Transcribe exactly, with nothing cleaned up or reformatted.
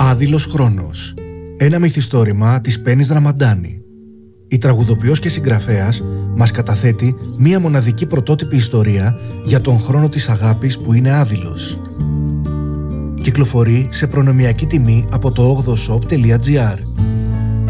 Άδειλος χρόνος. Ένα μυθιστόρημα της Πέννης Ραμαντάνη. Η τραγουδοποιός και συγγραφέας μας καταθέτει μία μοναδική πρωτότυπη ιστορία για τον χρόνο της αγάπης που είναι άδειλος. Κυκλοφορεί σε προνομιακή τιμή από το ογδοshop τελεία gr.